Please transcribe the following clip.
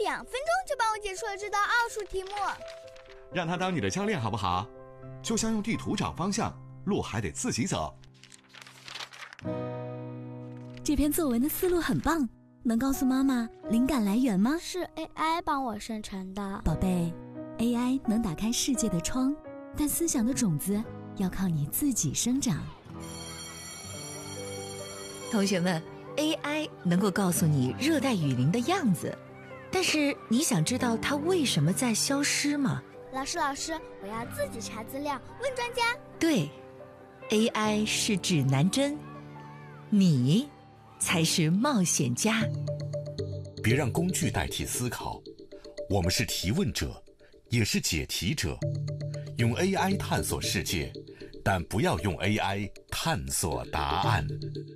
分钟就帮我解出了这道奥数题目。 让他当你的教练好不好？就像用地图找方向，路还得自己走。 这篇作文的思路很棒，能告诉妈妈灵感来源吗？ 是 AI 帮我生成的。 宝贝， AI 能打开世界的窗，但思想的种子要靠你自己生长。 同学们， AI 能够告诉你热带雨林的样子，但是你想知道它为什么在消失吗？ 老师，我要自己查资料，问专家。 对， AI 是指南针，你才是冒险家。 别让工具代替思考，我们是提问者，也是解题者。用 AI 探索世界，但不要用 AI 探索答案。